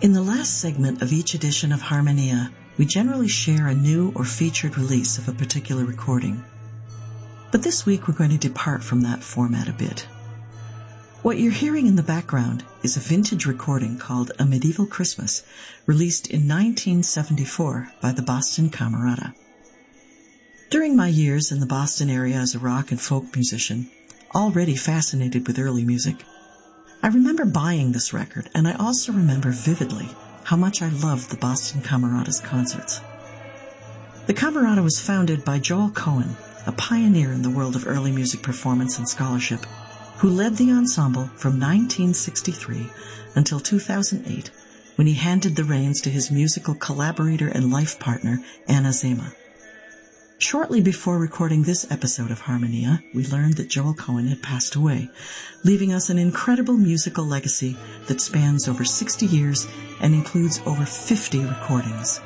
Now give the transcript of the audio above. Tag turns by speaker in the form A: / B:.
A: In the last segment of each edition of Harmonia, we generally share a new or featured release of a particular recording. But this week we're going to depart from that format a bit. What you're hearing in the background is a vintage recording called A Medieval Christmas, released in 1974 by the Boston Camerata. During my years in the Boston area as a rock and folk musician, already fascinated with early music, I remember buying this record, and I also remember vividly how much I loved the Boston Camerata's concerts. The Camerata was founded by Joel Cohen, a pioneer in the world of early music performance and scholarship, who led the ensemble from 1963 until 2008, when he handed the reins to his musical collaborator and life partner, Anna Zema. Shortly before recording this episode of Harmonia, we learned that Joel Cohen had passed away, leaving us an incredible musical legacy that spans over 60 years and includes over 50 recordings.